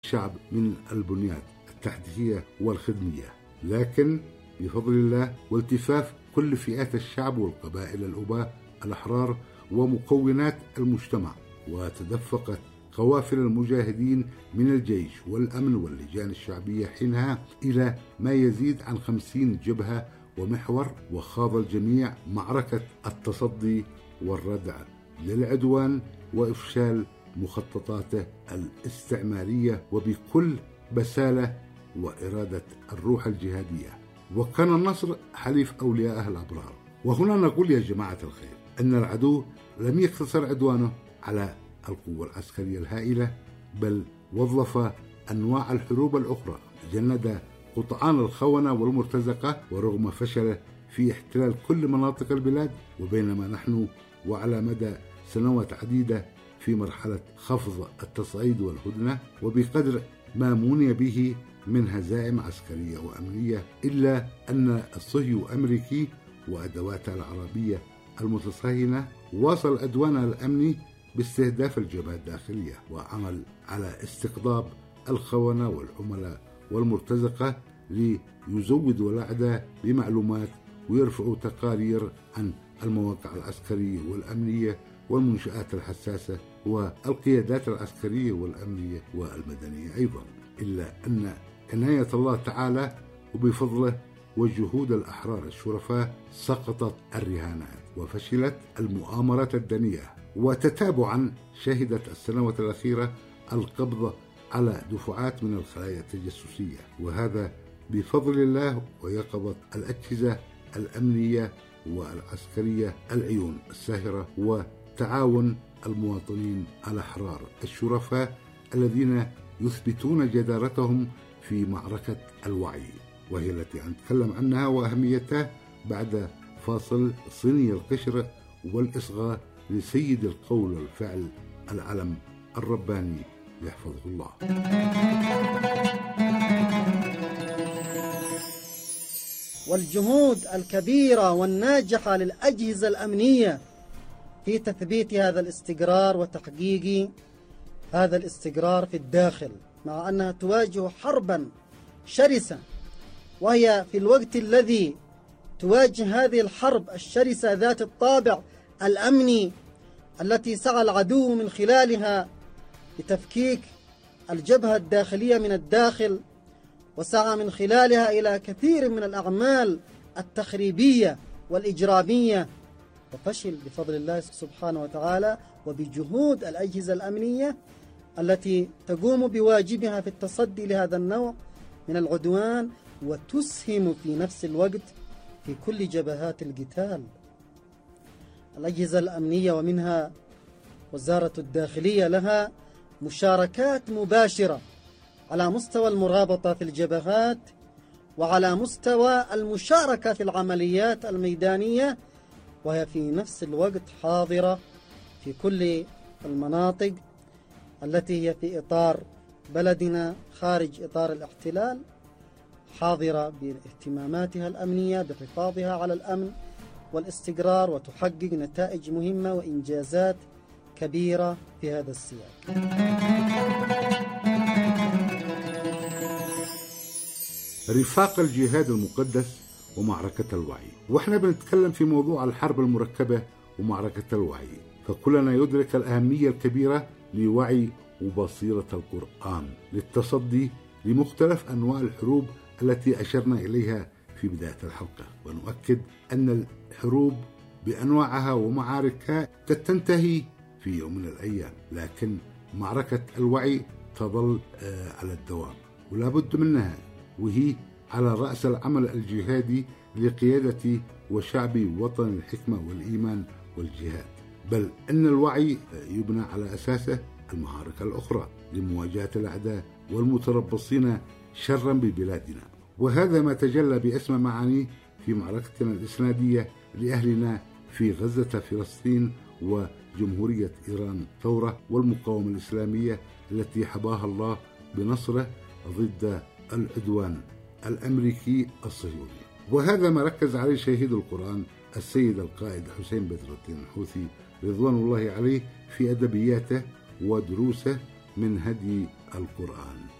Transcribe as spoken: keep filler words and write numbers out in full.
الشعب من البنيات التحتية والخدمية، لكن بفضل الله والتفاف كل فئات الشعب والقبائل الأباة الأحرار ومكونات المجتمع، وتدفقت قوافل المجاهدين من الجيش والأمن واللجان الشعبية حينها إلى ما يزيد عن خمسين جبهة ومحور، وخاض الجميع معركة التصدي والردع للعدوان وإفشال مخططاته الاستعمارية وبكل بسالة وإرادة الروح الجهادية، وكان النصر حليف أوليائه الأبرار. وهنا نقول يا جماعة الخير أن العدو لم يقتصر عدوانه على القوة العسكرية الهائلة، بل وظف أنواع الحروب الأخرى، جند قطعان الخونة والمرتزقة، ورغم فشله في احتلال كل مناطق البلاد، وبينما نحن وعلى مدى سنوات عديدة في مرحلة خفض التصعيد والهدنة، وبقدر ما مني به من هزائم عسكرية وأمنية، إلا أن الصهيوني الأمريكي وأدواته العربية المتصهينة واصل أدوانه الأمني باستهداف الجبهة الداخلية، وعمل على استقطاب الخونة والعملاء والمرتزقة ليزودوا الأعداء بمعلومات ويرفعوا تقارير عن المواقع العسكرية والأمنية والمنشآت الحساسة والقيادات العسكرية والأمنية والمدنية أيضا. إلا أن عناية الله تعالى وبفضله وجهود الأحرار الشرفاء سقطت الرهانات وفشلت المؤامرات الدنيئة، وتتابعا شهدت السنوات الأخيرة القبض على دفعات من الخلايا التجسسية، وهذا بفضل الله ويقظة الأجهزة الأمنية والعسكرية العيون الساهرة وتعاون المواطنين الأحرار الشرفاء الذين يثبتون جدارتهم في معركة الوعي، وهي التي نتكلم عنها وأهميتها بعد فاصل صيني القشر والإصغاء لسيد القول والفعل العلم الرباني يحفظه الله. والجهود الكبيرة والناجحة للأجهزة الأمنية في تثبيت هذا الاستقرار وتحقيق هذا الاستقرار في الداخل، مع أنها تواجه حربا شرسة، وهي في الوقت الذي تواجه هذه الحرب الشرسة ذات الطابع الأمني التي سعى العدو من خلالها لتفكيك الجبهة الداخلية من الداخل، وسعى من خلالها إلى كثير من الأعمال التخريبية والإجرامية، وفشل بفضل الله سبحانه وتعالى وبجهود الأجهزة الأمنية التي تقوم بواجبها في التصدي لهذا النوع من العدوان، وتسهم في نفس الوقت في كل جبهات القتال. الأجهزة الأمنية ومنها وزارة الداخلية لها مشاركات مباشرة على مستوى المرابطة في الجبهات، وعلى مستوى المشاركة في العمليات الميدانية، وهي في نفس الوقت حاضرة في كل المناطق التي هي في إطار بلدنا خارج إطار الاحتلال، حاضرة باهتماماتها الأمنية بحفاظها على الأمن والاستقرار، وتحقق نتائج مهمة وإنجازات كبيرة في هذا السياق. رفاق الجهاد المقدس ومعركة الوعي. واحنا بنتكلم في موضوع الحرب المركبة ومعركة الوعي، فكلنا يدرك الأهمية الكبيرة لوعي وبصيرة القرآن للتصدي لمختلف أنواع الحروب التي أشرنا إليها في بداية الحلقة، ونؤكد أن الحروب بأنواعها ومعاركها تنتهي في يوم من الأيام، لكن معركة الوعي تظل على الدوام ولا بد منها، وهي على رأس العمل الجهادي لقيادة وشعب وطن الحكمة والإيمان والجهاد، بل أن الوعي يبنى على أساسه المعارك الأخرى لمواجهة الأعداء والمتربصين شرا ببلادنا، وهذا ما تجلى بأسمى معانيه في معركتنا الإسنادية لأهلنا في غزة فلسطين وجمهورية إيران ثورة والمقاومة الإسلامية التي حباها الله بنصره ضد العدوان الأمريكي الصهيوني. وهذا ما ركز عليه شهيد القرآن السيد القائد حسين بدر الدين الحوثي رضوان الله عليه في أدبياته ودروسه من هدي القرآن.